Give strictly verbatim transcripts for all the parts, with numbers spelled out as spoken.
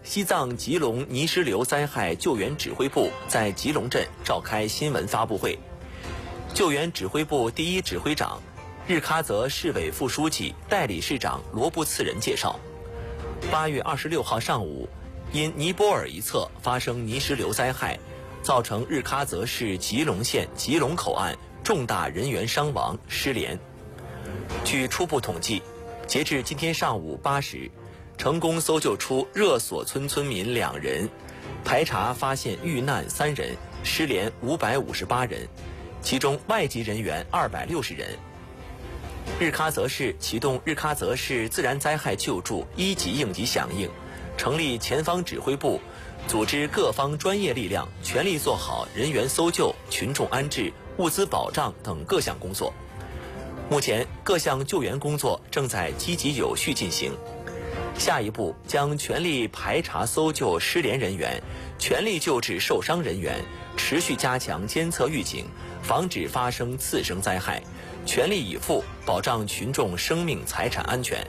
西藏吉隆泥石流灾害救援指挥部在吉隆镇召开新闻发布会。救援指挥部第一指挥长、日喀则市委副书记、代理市长罗布次仁介绍，八月二十六号上午，因尼泊尔一侧发生泥石流灾害，造成日喀则市吉隆县吉隆口岸重大人员伤亡失联。据初步统计，截至今天上午八时，成功搜救出热索村村民两人，排查发现遇难三人，失联五百五十八人，其中外籍人员二百六十人。日喀则市启动日喀则市自然灾害救助一级应急响应，成立前方指挥部，组织各方专业力量，全力做好人员搜救、群众安置、物资保障等各项工作。目前，各项救援工作正在积极有序进行。下一步将全力排查搜救失联人员，全力救治受伤人员，持续加强监测预警，防止发生次生灾害，全力以赴保障群众生命财产安全。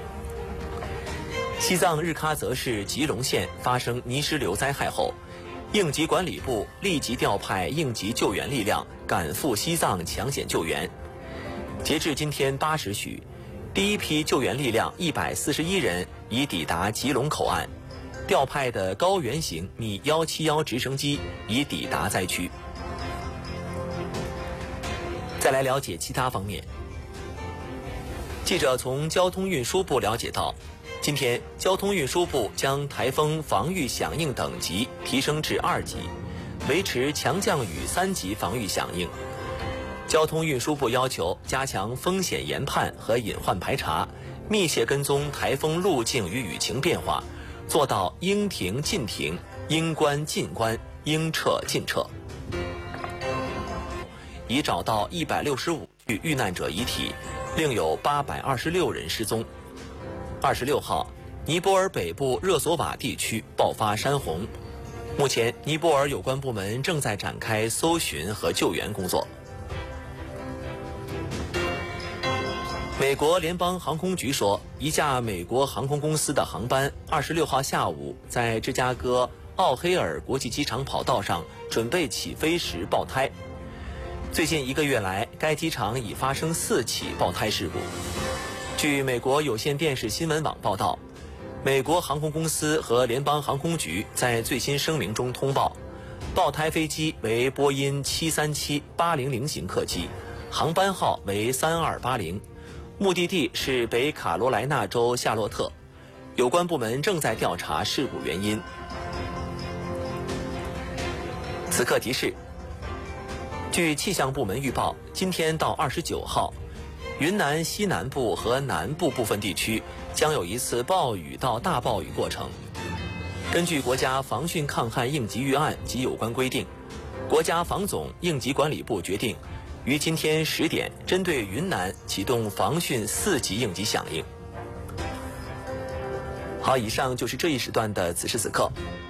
西藏日喀则市吉隆县发生泥石流灾害后，应急管理部立即调派应急救援力量赶赴西藏抢险救援。截至今天八时许，第一批救援力量一百四十一人已抵达吉隆口岸，调派的高原型米一七一直升机已抵达灾区。再来了解其他方面。记者从交通运输部了解到，今天交通运输部将台风防御响应等级提升至二级，维持强降雨三级防御响应。交通运输部要求加强风险研判和隐患排查，密切跟踪台风路径与雨情变化，做到应停尽停、应关尽关、应撤尽撤。已找到一百六十五具遇难者遗体，另有八百二十六人失踪。二十六号，尼泊尔北部热索瓦地区爆发山洪，目前尼泊尔有关部门正在展开搜寻和救援工作。美国联邦航空局说，一架美国航空公司的航班二十六号下午在芝加哥奥黑尔国际机场跑道上准备起飞时爆胎。最近一个月来，该机场已发生四起爆胎事故。据美国有线电视新闻网报道，美国航空公司和联邦航空局在最新声明中通报，爆胎飞机为波音七三七八零零型客机，航班号为三二八零。目的地是北卡罗来纳州夏洛特，有关部门正在调查事故原因。此刻提示：据气象部门预报，今天到二十九号，云南西南部和南部部分地区将有一次暴雨到大暴雨过程。根据国家防汛抗旱应急预案及有关规定，国家防总应急管理部决定于今天十点针对云南启动防汛四级应急响应。好，以上就是这一时段的此时此刻。